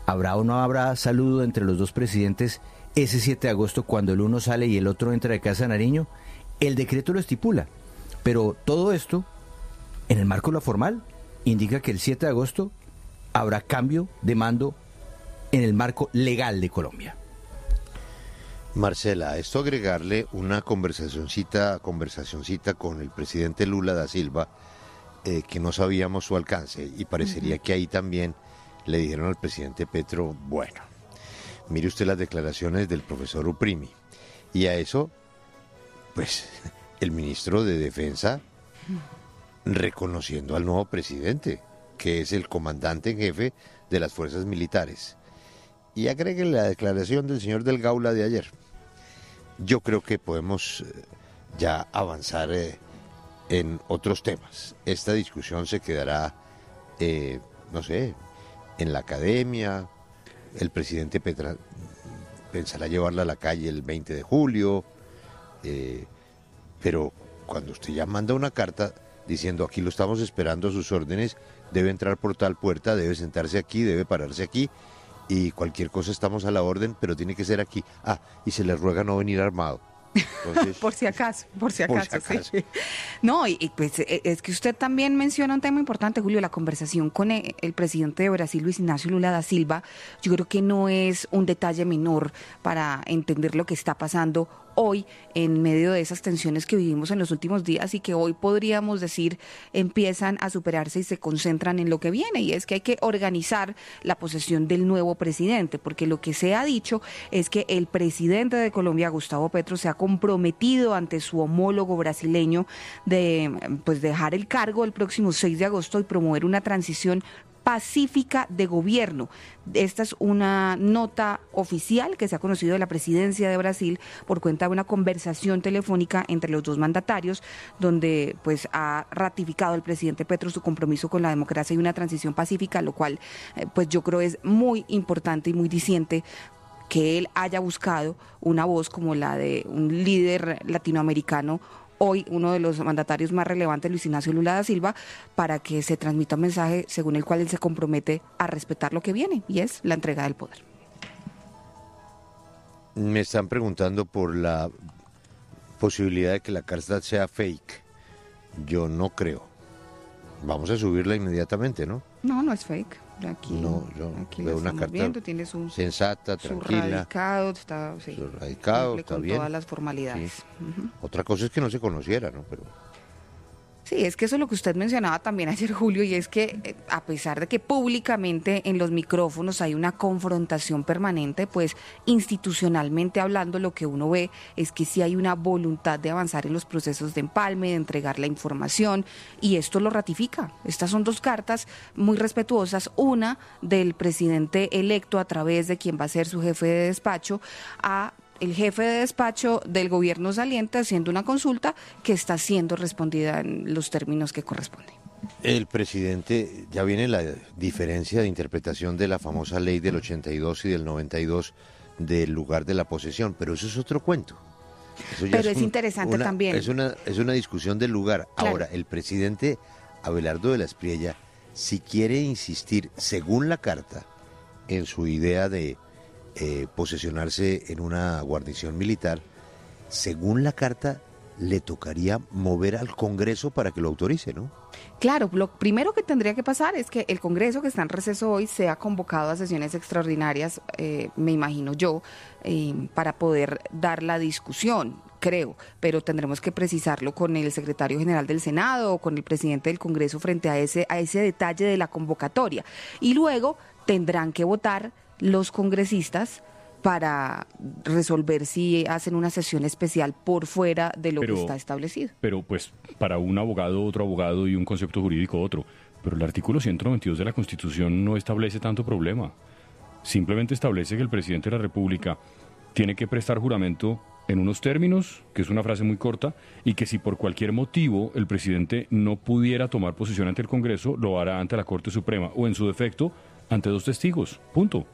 ¿Habrá o no habrá saludo entre los dos presidentes ese 7 de agosto cuando el uno sale y el otro entra de Casa de Nariño? El decreto lo estipula, pero todo esto, en el marco de lo formal, indica que el 7 de agosto habrá cambio de mando en el marco legal de Colombia. Marcela, a esto agregarle una conversacioncita con el presidente Lula da Silva, que no sabíamos su alcance, y parecería que ahí también le dijeron al presidente Petro, bueno, mire usted las declaraciones del profesor Uprimi, y a eso, pues, el ministro de Defensa reconociendo al nuevo presidente, que es el comandante en jefe de las fuerzas militares. Y agreguen la declaración del señor del Gaula de ayer. Yo creo que podemos ya avanzar en otros temas. Esta discusión se quedará, no sé, en la academia. El presidente pensará llevarla a la calle el 20 de julio. Pero cuando usted ya manda una carta diciendo aquí lo estamos esperando a sus órdenes, debe entrar por tal puerta, debe sentarse aquí, debe pararse aquí, y cualquier cosa estamos a la orden, pero tiene que ser aquí. Y se le ruega no venir armado. Entonces, por si acaso. Sí. No, y pues es que usted también menciona un tema importante, Julio, la conversación con el presidente de Brasil, Luis Ignacio Lula da Silva. Yo creo que no es un detalle menor para entender lo que está pasando hoy en medio de esas tensiones que vivimos en los últimos días y que hoy podríamos decir empiezan a superarse y se concentran en lo que viene, y es que hay que organizar la posesión del nuevo presidente, porque lo que se ha dicho es que el presidente de Colombia, Gustavo Petro, se ha comprometido ante su homólogo brasileño de dejar el cargo el próximo 6 de agosto y promover una transición pacífica de gobierno. Esta es una nota oficial que se ha conocido de la presidencia de Brasil por cuenta de una conversación telefónica entre los dos mandatarios, donde pues ha ratificado el presidente Petro su compromiso con la democracia y una transición pacífica, lo cual pues yo creo es muy importante y muy diciente que él haya buscado una voz como la de un líder latinoamericano, hoy uno de los mandatarios más relevantes, Luis Ignacio Lula da Silva, para que se transmita un mensaje según el cual él se compromete a respetar lo que viene, y es la entrega del poder. Me están preguntando por la posibilidad de que la carta sea fake. Yo no creo. Vamos a subirla inmediatamente, ¿no? No es fake. Aquí veo una carta tiene su, sensata, tranquila. Su radicado, está con todas las formalidades. Sí. Otra cosa es que no se conociera, ¿no? Pero sí, es que eso es lo que usted mencionaba también ayer, Julio, y es que a pesar de que públicamente en los micrófonos hay una confrontación permanente, pues institucionalmente hablando lo que uno ve es que sí hay una voluntad de avanzar en los procesos de empalme, de entregar la información, y esto lo ratifica. Estas son dos cartas muy respetuosas, una del presidente electo a través de quien va a ser su jefe de despacho a el jefe de despacho del gobierno saliente haciendo una consulta que está siendo respondida en los términos que corresponden. El presidente, ya viene la diferencia de interpretación de la famosa ley del 82 y del 92 del lugar de la posesión, pero eso es otro cuento. Pero es interesante también. Es una discusión del lugar. Claro. Ahora, el presidente Abelardo de la Espriella, si quiere insistir, según la carta, en su idea de posesionarse en una guarnición militar, según la carta le tocaría mover al Congreso para que lo autorice, ¿no? Claro, lo primero que tendría que pasar es que el Congreso, que está en receso hoy, sea convocado a sesiones extraordinarias, me imagino yo, para poder dar la discusión, creo, pero tendremos que precisarlo con el secretario general del Senado o con el presidente del Congreso frente a ese detalle de la convocatoria. Y luego tendrán que votar los congresistas para resolver si hacen una sesión especial por fuera de lo que está establecido. Pero pues para un abogado, otro abogado, y un concepto jurídico, otro. Pero el artículo 192 de la Constitución no establece tanto problema. Simplemente establece que el presidente de la República tiene que prestar juramento en unos términos, que es una frase muy corta, y que si por cualquier motivo el presidente no pudiera tomar posición ante el Congreso, lo hará ante la Corte Suprema, o en su defecto, ante dos testigos. Punto.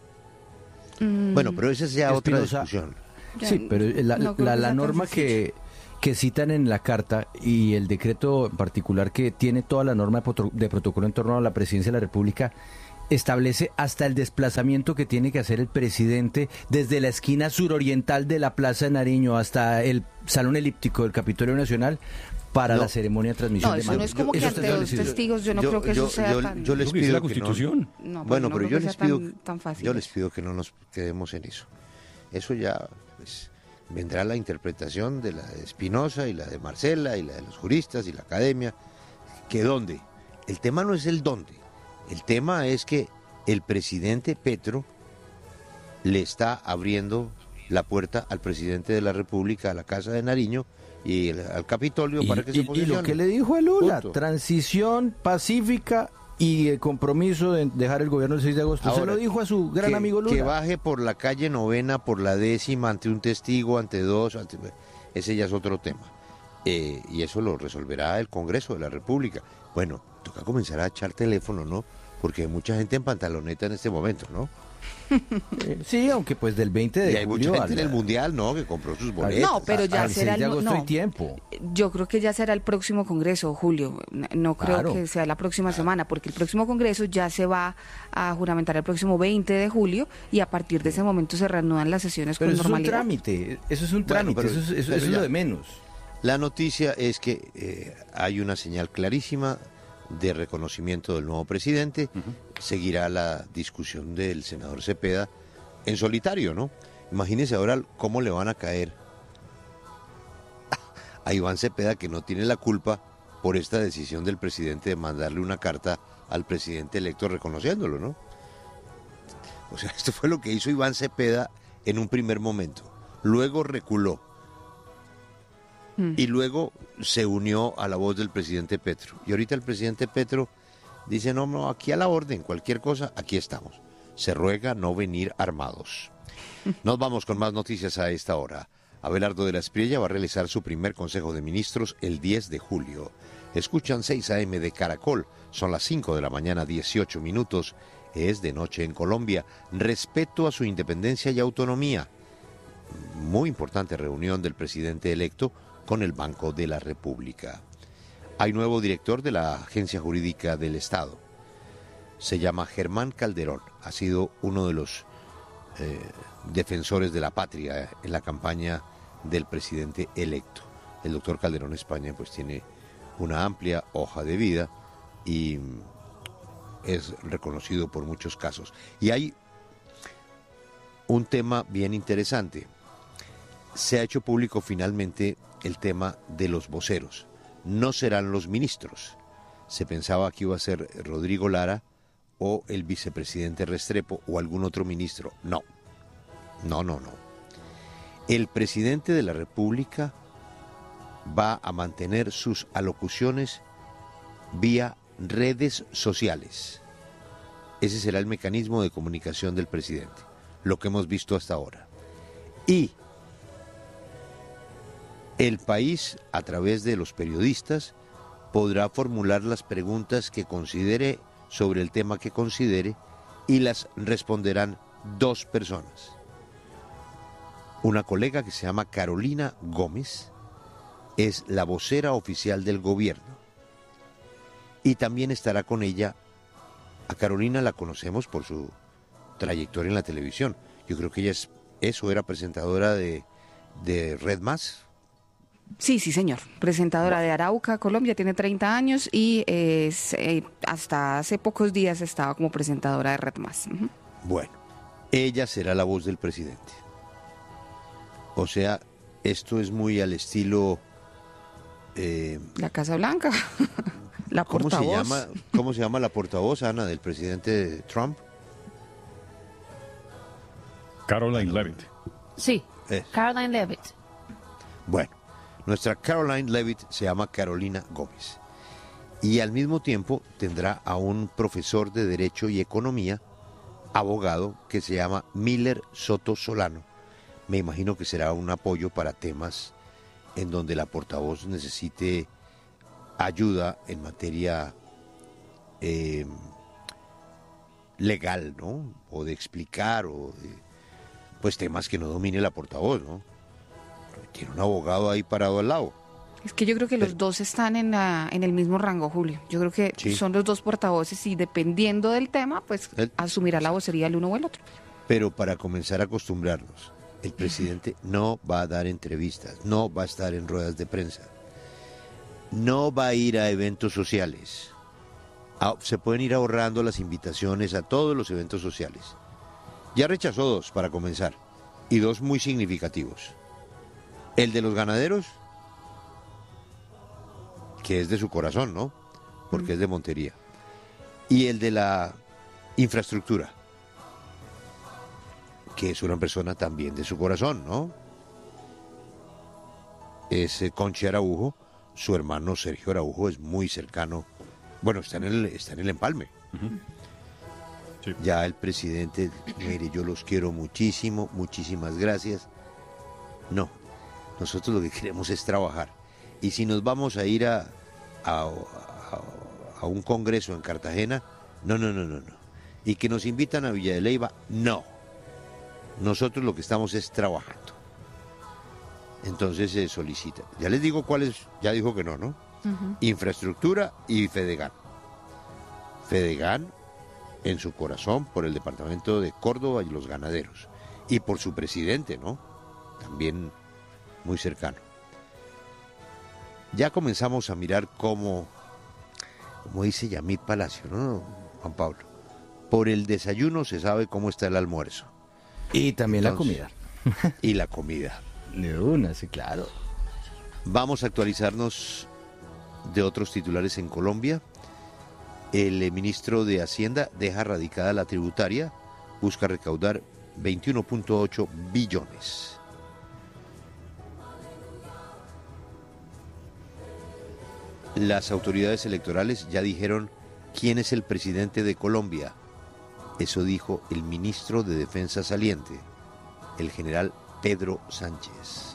Bueno, pero esa sea otra discusión. Sí, pero la norma que citan en la carta y el decreto en particular que tiene toda la norma de protocolo en torno a la presidencia de la República establece hasta el desplazamiento que tiene que hacer el presidente desde la esquina suroriental de la Plaza de Nariño hasta el Salón Elíptico del Capitolio Nacional para la ceremonia de transmisión de mando. No, eso no es como que ante dos testigos, yo no creo que eso sea tan... Yo les pido la Constitución. No, bueno, pero yo les pido, tan fácil. yo les pido que no nos quedemos en eso. Eso ya, pues, vendrá la interpretación de la de Espinosa y la de Marcela y la de los juristas y la academia. ¿Que dónde? El tema no es el dónde. El tema es que el presidente Petro le está abriendo la puerta al presidente de la República, a la Casa de Nariño y al Capitolio para que se posicione. Y lo que le dijo a Lula, Punto. transición pacífica y el compromiso de dejar el gobierno el 6 de agosto. Ahora, se lo dijo a su gran amigo Lula. Que baje por la calle Novena, por la 10ª, ante un testigo, ante dos, ese ya es otro tema. Y eso lo resolverá el Congreso de la República. Bueno, toca comenzar a echar teléfono, ¿no? Porque hay mucha gente en pantaloneta en este momento, ¿no? Sí, aunque pues del 20 de Y hay julio mucha gente en el Mundial, ¿no? Que compró sus boletos. No, pero ya al será 6 de agosto hay no. tiempo. Yo creo que ya será el próximo Congreso, Julio. No creo Claro. que sea la próxima semana, porque el próximo Congreso ya se va a juramentar el próximo 20 de julio y a partir de ese momento se reanudan las sesiones Pero con eso es un normalidad. trámite, eso es un Bueno, trámite, pero- eso pero es ya. lo de menos. La noticia es que hay una señal clarísima de reconocimiento del nuevo presidente. Seguirá la discusión del senador Cepeda en solitario, ¿no? Imagínense ahora cómo le van a caer a Iván Cepeda, que no tiene la culpa por esta decisión del presidente de mandarle una carta al presidente electo reconociéndolo, ¿no? O sea, esto fue lo que hizo Iván Cepeda en un primer momento. Luego reculó. Y luego se unió a la voz del presidente Petro. Y ahorita el presidente Petro dice, no, aquí a la orden, cualquier cosa, aquí estamos. Se ruega no venir armados. Nos vamos con más noticias a esta hora. Abelardo de la Espriella va a realizar su primer Consejo de Ministros el 10 de julio. Escuchan 6 a.m. de Caracol. Son las 5 de la mañana, 18 minutos. Es de noche en Colombia. Respeto a su independencia y autonomía. Muy importante reunión del presidente electo con el Banco de la República. Hay nuevo director de la Agencia Jurídica del Estado. Se llama Germán Calderón. Ha sido uno de los defensores de la patria en la campaña del presidente electo. El doctor Calderón España pues tiene una amplia hoja de vida y es reconocido por muchos casos. Y hay un tema bien interesante. Se ha hecho público finalmente el tema de los voceros. No serán los ministros. Se pensaba que iba a ser Rodrigo Lara o el vicepresidente Restrepo o algún otro ministro. No. El presidente de la República va a mantener sus alocuciones vía redes sociales. Ese será el mecanismo de comunicación del presidente, lo que hemos visto hasta ahora. Y el país, a través de los periodistas, podrá formular las preguntas que considere sobre el tema que considere y las responderán dos personas. Una colega que se llama Carolina Gómez es la vocera oficial del gobierno y también estará con ella. A Carolina la conocemos por su trayectoria en la televisión. Yo creo que ella era presentadora de Red Más. Sí, señor. Presentadora de Arauca, Colombia, tiene 30 años y hasta hace pocos días estaba como presentadora de Red Más. Bueno, ella será la voz del presidente. O sea, esto es muy al estilo... la Casa Blanca, la portavoz. ¿Cómo se llama la portavoz, Ana, del presidente Trump? Caroline Leavitt. Sí, Caroline Leavitt. Bueno, nuestra Caroline Leavitt se llama Carolina Gómez. Y al mismo tiempo tendrá a un profesor de Derecho y Economía, abogado, que se llama Miller Soto Solano. Me imagino que será un apoyo para temas en donde la portavoz necesite ayuda en materia legal, ¿no? O de explicar, o de, pues temas que no domine la portavoz, ¿no? Tiene un abogado ahí parado al lado. Es que yo creo que los dos están en el mismo rango, Julio. Yo creo que son los dos portavoces y dependiendo del tema, pues asumirá la vocería el uno o el otro. Pero para comenzar a acostumbrarnos, el presidente no va a dar entrevistas, no va a estar en ruedas de prensa, no va a ir a eventos sociales. Se pueden ir ahorrando las invitaciones a todos los eventos sociales. Ya rechazó 2 para comenzar, y 2 muy significativos. El de los ganaderos, que es de su corazón, ¿no? Porque es de Montería. Y el de la infraestructura, que es una persona también de su corazón, ¿no? Es Conchi Araujo, su hermano Sergio Araujo es muy cercano. Bueno, está en el empalme. Sí. Ya el presidente, mire, yo los quiero muchísimo, muchísimas gracias. No, nosotros lo que queremos es trabajar. Y si nos vamos a ir a un congreso en Cartagena, no. Y que nos invitan a Villa de Leyva, no. Nosotros lo que estamos es trabajando. Entonces se solicita. Ya les digo cuáles, ya dijo que no, ¿no? Infraestructura y Fedegan. Fedegan en su corazón por el departamento de Córdoba y los ganaderos. Y por su presidente, ¿no? También muy cercano. Ya comenzamos a mirar como dice Yamit Palacio, ¿no, Juan Pablo? Por el desayuno se sabe cómo está el almuerzo. Y también entonces, la comida. Y la comida. De una, sí, claro. Vamos a actualizarnos de otros titulares en Colombia. El ministro de Hacienda deja radicada la tributaria, busca recaudar 21.8 billones. Las autoridades electorales ya dijeron quién es el presidente de Colombia. Eso dijo el ministro de Defensa saliente, el general Pedro Sánchez.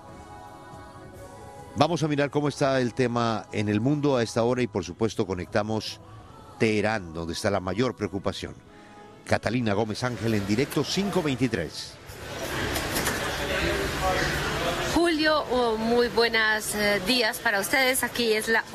Vamos a mirar cómo está el tema en el mundo a esta hora y por supuesto conectamos Teherán, donde está la mayor preocupación. Catalina Gómez Ángel en directo 5:23. Julio, muy buenos días para ustedes. Aquí es la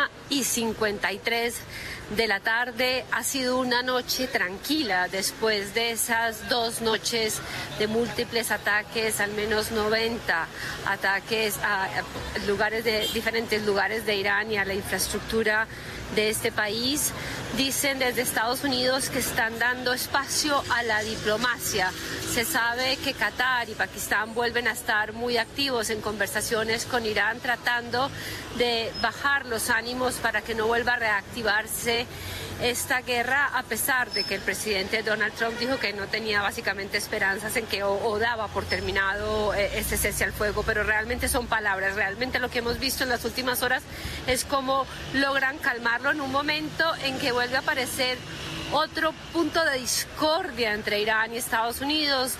1:53 de la tarde. Ha sido una noche tranquila después de esas 2 noches de múltiples ataques, al menos 90 ataques a diferentes lugares de Irán y a la infraestructura de este país. Dicen desde Estados Unidos que están dando espacio a la diplomacia. Se sabe que Qatar y Pakistán vuelven a estar muy activos en conversaciones con Irán, tratando de bajar los ánimos para que no vuelva a reactivarse esta guerra, a pesar de que el presidente Donald Trump dijo que no tenía básicamente esperanzas en que o daba por terminado ese cese al fuego, pero realmente son palabras. Realmente lo que hemos visto en las últimas horas es cómo logran calmarlo en un momento en que vuelve a aparecer otro punto de discordia entre Irán y Estados Unidos.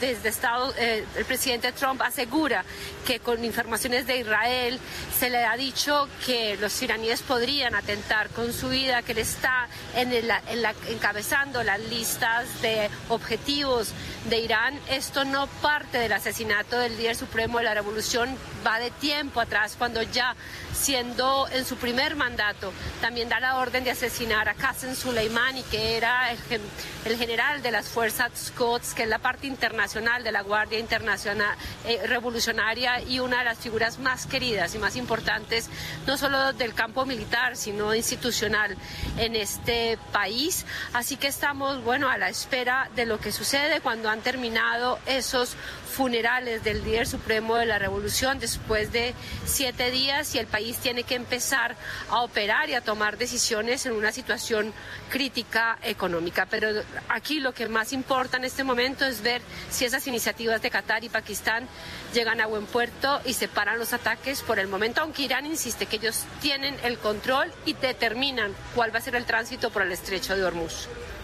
El presidente Trump asegura que con informaciones de Israel se le ha dicho que los iraníes podrían atentar con su vida, que él está encabezando las listas de objetivos de Irán. Esto no parte del asesinato del líder supremo de la revolución, va de tiempo atrás, cuando ya siendo en su primer mandato también da la orden de asesinar a Qasem Soleimani, que era el general de las fuerzas Quds, que es la parte internacional de la Guardia Internacional Revolucionaria y una de las figuras más queridas y más importantes, no solo del campo militar, sino institucional en este país. Así que estamos, a la espera de lo que sucede cuando han terminado esos funerales del líder supremo de la revolución después de 7 días, y el país tiene que empezar a operar y a tomar decisiones en una situación crítica económica. Pero aquí lo que más importa en este momento es ver si esas iniciativas de Qatar y Pakistán llegan a buen puerto y se paran los ataques por el momento, aunque Irán insiste que ellos tienen el control y determinan cuál va a ser el tránsito por el estrecho de Hormuz.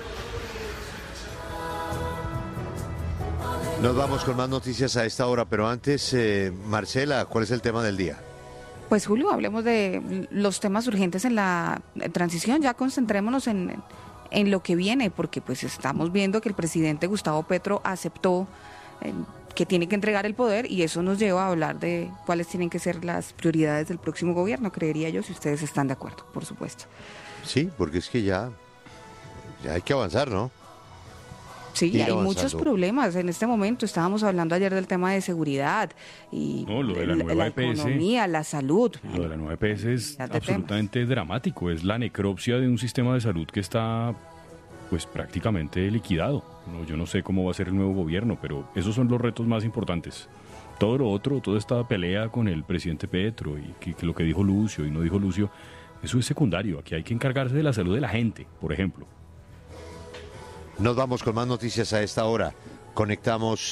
Nos vamos con más noticias a esta hora, pero antes, Marcela, ¿cuál es el tema del día? Pues Julio, hablemos de los temas urgentes en la transición, ya concentrémonos en lo que viene, porque pues estamos viendo que el presidente Gustavo Petro aceptó que tiene que entregar el poder, y eso nos lleva a hablar de cuáles tienen que ser las prioridades del próximo gobierno, creería yo, si ustedes están de acuerdo, por supuesto. Sí, porque es que ya hay que avanzar, ¿no? Sí, hay muchos problemas en este momento. Estábamos hablando ayer del tema de seguridad y lo de la nueva EPS, economía, la salud. Lo de la nueva EPS es absolutamente dramático. Es la necropsia de un sistema de salud que está pues prácticamente liquidado. Yo no sé cómo va a ser el nuevo gobierno, pero esos son los retos más importantes. Todo lo otro, toda esta pelea con el presidente Petro y que lo que dijo Lucio y no dijo Lucio, eso es secundario. Aquí hay que encargarse de la salud de la gente, por ejemplo. Nos vamos con más noticias a esta hora. Conectamos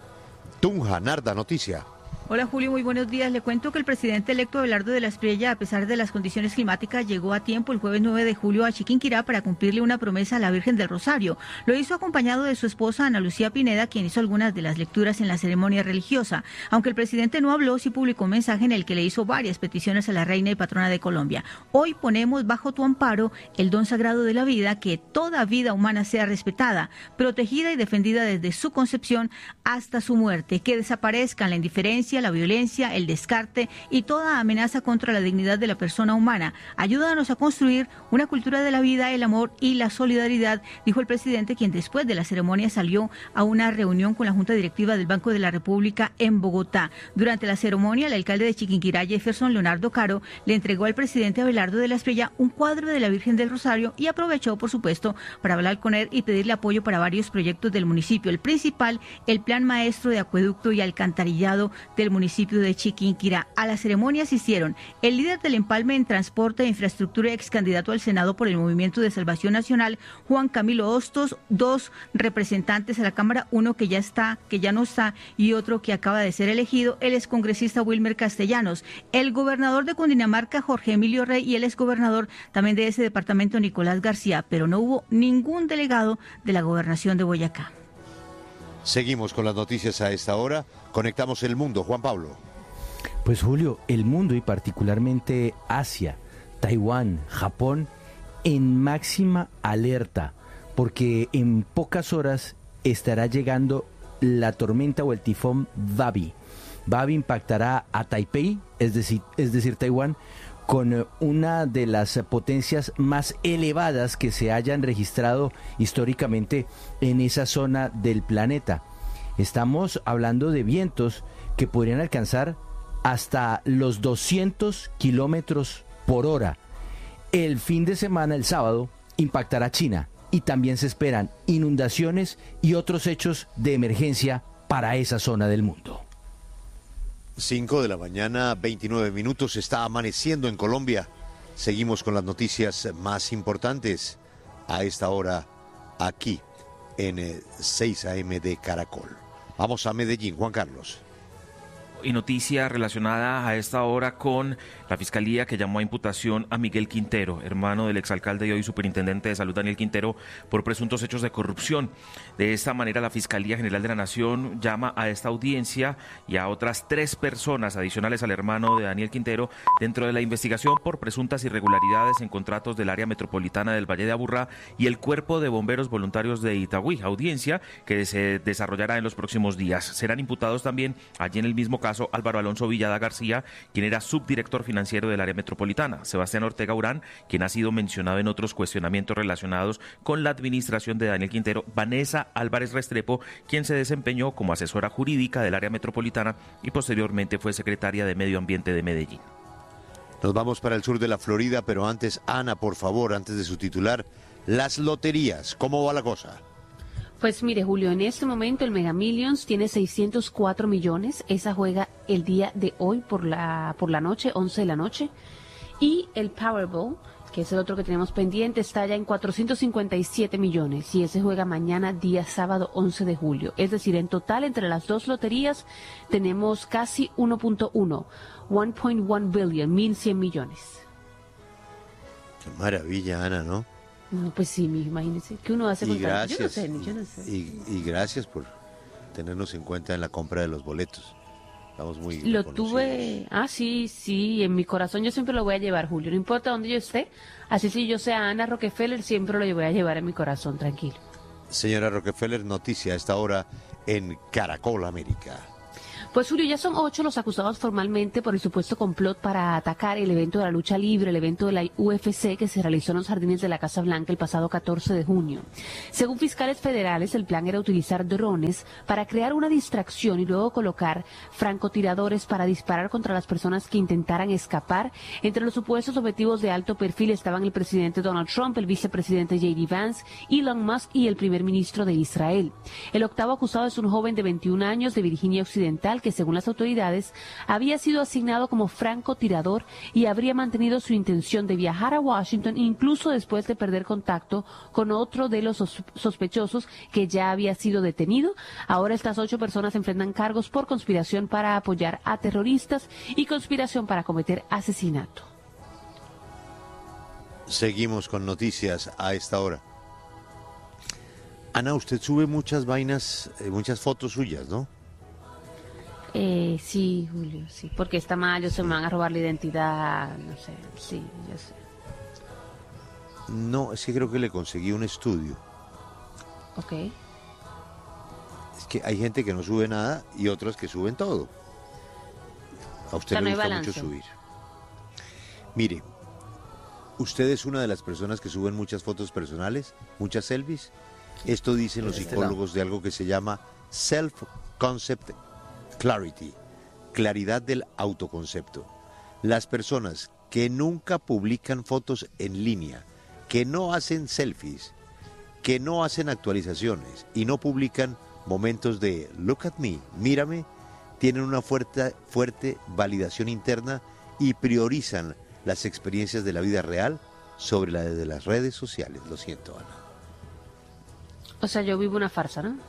Tunja, Narda, noticia. Hola Julio, muy buenos días. Le cuento que el presidente electo Abelardo de la Espriella, a pesar de las condiciones climáticas, llegó a tiempo el jueves 9 de julio a Chiquinquirá para cumplirle una promesa a la Virgen del Rosario. Lo hizo acompañado de su esposa Ana Lucía Pineda, quien hizo algunas de las lecturas en la ceremonia religiosa. Aunque el presidente no habló, sí publicó un mensaje en el que le hizo varias peticiones a la reina y patrona de Colombia. Hoy ponemos bajo tu amparo el don sagrado de la vida, que toda vida humana sea respetada, protegida y defendida desde su concepción hasta su muerte, que desaparezcan la indiferencia, la violencia, el descarte y toda amenaza contra la dignidad de la persona humana. Ayúdanos a construir una cultura de la vida, el amor y la solidaridad, dijo el presidente, quien después de la ceremonia salió a una reunión con la Junta Directiva del Banco de la República en Bogotá. Durante la ceremonia, el alcalde de Chiquinquirá, Jefferson Leonardo Caro, le entregó al presidente Abelardo de la Espriella un cuadro de la Virgen del Rosario y aprovechó, por supuesto, para hablar con él y pedirle apoyo para varios proyectos del municipio. El principal, el Plan Maestro de Acueducto y Alcantarillado del municipio de Chiquinquirá. A la ceremonia asistieron el líder del empalme en transporte e infraestructura y ex candidato al Senado por el Movimiento de Salvación Nacional, Juan Camilo Hostos, dos representantes a la Cámara, uno que ya no está, y otro que acaba de ser elegido, el excongresista Wilmer Castellanos, el gobernador de Cundinamarca, Jorge Emilio Rey, y el exgobernador también de ese departamento, Nicolás García, pero no hubo ningún delegado de la gobernación de Boyacá. Seguimos con las noticias a esta hora. Conectamos el mundo. Juan Pablo. Pues Julio, el mundo y particularmente Asia, Taiwán, Japón, en máxima alerta, porque en pocas horas estará llegando la tormenta o el tifón Babi. Babi impactará a Taipei, es decir, Taiwán, con una de las potencias más elevadas que se hayan registrado históricamente en esa zona del planeta. Estamos hablando de vientos que podrían alcanzar hasta los 200 kilómetros por hora. El fin de semana, el sábado, impactará China y también se esperan inundaciones y otros hechos de emergencia para esa zona del mundo. 5 de la mañana, 29 minutos, está amaneciendo en Colombia. Seguimos con las noticias más importantes a esta hora aquí en 6 AM de Caracol. Vamos a Medellín, Juan Carlos. Y noticia relacionada a esta hora con la Fiscalía, que llamó a imputación a Miguel Quintero, hermano del exalcalde y hoy superintendente de salud Daniel Quintero, por presuntos hechos de corrupción. De esta manera, la Fiscalía General de la Nación llama a esta audiencia y a otras 3 personas adicionales al hermano de Daniel Quintero dentro de la investigación por presuntas irregularidades en contratos del área metropolitana del Valle de Aburrá y el Cuerpo de Bomberos Voluntarios de Itagüí, audiencia que se desarrollará en los próximos días. Serán imputados también allí en el mismo caso Álvaro Alonso Villada García, quien era subdirector financiero del área metropolitana, Sebastián Ortega Urán, quien ha sido mencionado en otros cuestionamientos relacionados con la administración de Daniel Quintero, Vanessa Álvarez Restrepo, quien se desempeñó como asesora jurídica del área metropolitana y posteriormente fue secretaria de Medio Ambiente de Medellín. Nos vamos para el sur de la Florida, pero antes, Ana, por favor, antes de su titular, las loterías, ¿cómo va la cosa? Pues mire, Julio, en este momento el Mega Millions tiene 604 millones. Esa juega el día de hoy por la noche, 11 de la noche. Y el Powerball, que es el otro que tenemos pendiente, está ya en 457 millones. Y ese juega mañana, día sábado 11 de julio. Es decir, en total, entre las dos loterías, tenemos casi 1.1 billion, 1.100 millones. Qué maravilla, Ana, ¿no? No, pues sí, imagínese. ¿Qué uno hace con tanto? Yo no sé. Y gracias por tenernos en cuenta en la compra de los boletos. Estamos muy Lo tuve, sí, en mi corazón yo siempre lo voy a llevar, Julio. No importa dónde yo esté, así si yo sea Ana Rockefeller, siempre lo voy a llevar en mi corazón, tranquilo. Señora Rockefeller, noticia a esta hora en Caracol América. Pues Julio, ya son 8 los acusados formalmente por el supuesto complot para atacar el evento de la lucha libre, el evento de la UFC que se realizó en los jardines de la Casa Blanca el pasado 14 de junio. Según fiscales federales, el plan era utilizar drones para crear una distracción y luego colocar francotiradores para disparar contra las personas que intentaran escapar. Entre los supuestos objetivos de alto perfil estaban el presidente Donald Trump, el vicepresidente J.D. Vance, Elon Musk y el primer ministro de Israel. El octavo acusado es un joven de 21 años de Virginia Occidental que, según las autoridades, había sido asignado como francotirador y habría mantenido su intención de viajar a Washington incluso después de perder contacto con otro de los sospechosos que ya había sido detenido. Ahora estas 8 personas enfrentan cargos por conspiración para apoyar a terroristas y conspiración para cometer asesinato. Seguimos con noticias a esta hora. Ana, usted sube muchas vainas, muchas fotos suyas, ¿no? Sí, Julio, sí, porque está mal, se me van a robar la identidad, no sé, sí, yo sé. No, es que creo que le conseguí un estudio. Ok. Es que hay gente que no sube nada y otras que suben todo. A usted le gusta mucho subir. Mire, usted es una de las personas que suben muchas fotos personales, muchas selfies. Esto dicen los psicólogos de algo que se llama self-concept clarity, claridad del autoconcepto. Las personas que nunca publican fotos en línea, que no hacen selfies, que no hacen actualizaciones y no publican momentos de look at me, mírame, tienen una fuerte validación interna y priorizan las experiencias de la vida real sobre la de las redes sociales. Lo siento, Ana. O sea, yo vivo una farsa, ¿no?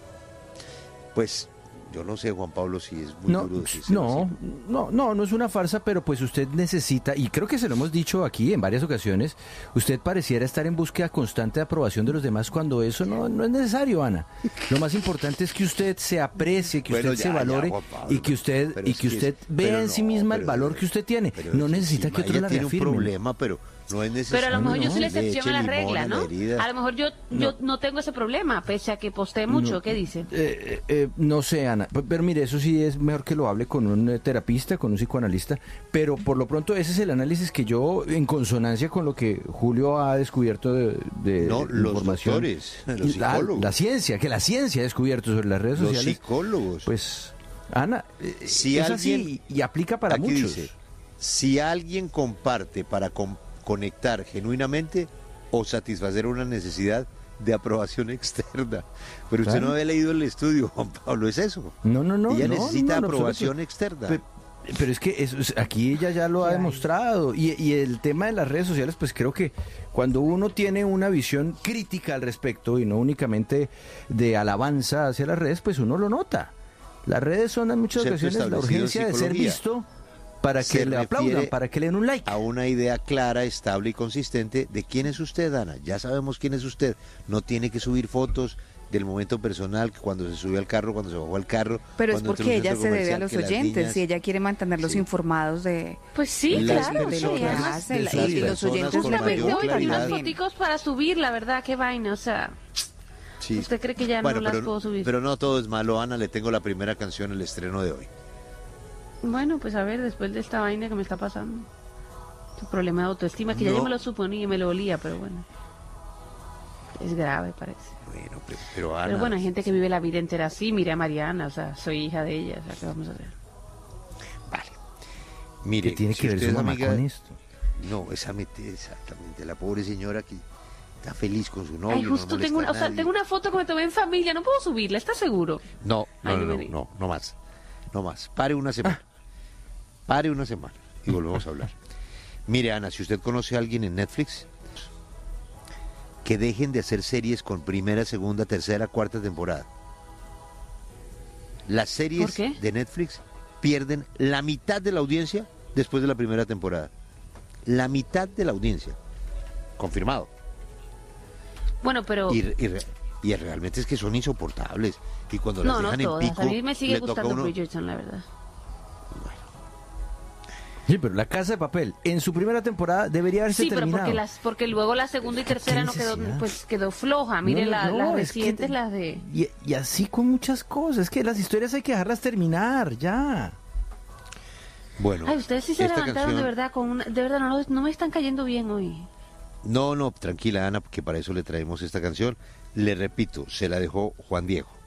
Pues yo no sé, Juan Pablo, si es muy duro decirse no es una farsa, pero pues usted necesita, y creo que se lo hemos dicho aquí en varias ocasiones, usted pareciera estar en búsqueda constante de aprobación de los demás cuando eso no es necesario, Ana. Lo más importante es que usted se aprecie, que usted se valore y que usted vea en sí misma el valor que usted tiene. No necesita que otros la reafirmen. Tiene un problema, pero no es necesario. Pero a lo mejor yo soy la excepción a la regla, ¿no? A lo mejor yo no tengo ese problema, pese a que posté mucho. ¿Qué dice? No sé, Ana, pero mire, eso sí es mejor que lo hable con un terapista, con un psicoanalista, pero por lo pronto ese es el análisis que yo, en consonancia con lo que Julio ha descubierto de los información. Doctores, los psicólogos. La ciencia ha descubierto sobre las redes sociales. Los psicólogos. Pues, Ana, si es alguien, así y aplica para aquí muchos. Dice, si alguien comparte para conectar genuinamente o satisfacer una necesidad de aprobación externa. Pero usted no había leído el estudio, Juan Pablo, ¿es eso? No. Ella necesita aprobación externa. Pero es que aquí ella ya lo ha demostrado. Y el tema de las redes sociales, pues creo que cuando uno tiene una visión crítica al respecto y no únicamente de alabanza hacia las redes, pues uno lo nota. Las redes son en muchas ocasiones la urgencia de ser visto para que le aplaudan, para que le den un like. A una idea clara, estable y consistente de quién es usted, Ana. Ya sabemos quién es usted. No tiene que subir fotos del momento personal, cuando se subió al carro, cuando se bajó al carro. Pero es porque ella se debe a los oyentes, si ella quiere mantenerlos informados de... Pues sí, claro. Y los oyentes... Justamente hoy vi unas foticos para subir, la verdad, qué vaina, o sea... Sí. ¿Usted cree que ya no las puedo subir? Pero no todo es malo, Ana. Le tengo la primera canción, el estreno de hoy. Bueno, pues a ver, después de esta vaina que me está pasando, tu problema de autoestima, que ya yo me lo suponía y me lo olía, pero bueno, es grave, parece. Bueno, pero Ana... Pero bueno, hay gente que vive la vida entera así, mire a Mariana, o sea, soy hija de ella, o sea, ¿qué vamos a hacer? Vale. Mire, ¿qué tiene que ver su mamá con esto? No, exactamente, la pobre señora que está feliz con su novio. Ay, justo tengo una foto que me tomé en familia, no puedo subirla, ¿estás seguro? No más. Pare una semana y volvemos a hablar. Mire, Ana, si usted conoce a alguien en Netflix, que dejen de hacer series con primera, segunda, tercera, cuarta temporada. Las series de Netflix pierden la mitad de la audiencia después de la primera temporada. La mitad de la audiencia. Confirmado. Bueno, pero... Y realmente es que son insoportables. Y cuando las dejan en pico... A mí me sigue gustando Bridgerton, la verdad. Sí, pero La Casa de Papel, en su primera temporada debería haberse terminado. Sí, pero porque luego la segunda y tercera no quedó, pues quedó floja. Mire, las recientes, las de... Y así con muchas cosas, es que las historias hay que dejarlas terminar, ya. Bueno. Ay, ustedes sí se levantaron de verdad, de verdad, no me están cayendo bien hoy. No, tranquila, Ana, porque para eso le traemos esta canción. Le repito, se la dejó Juan Diego.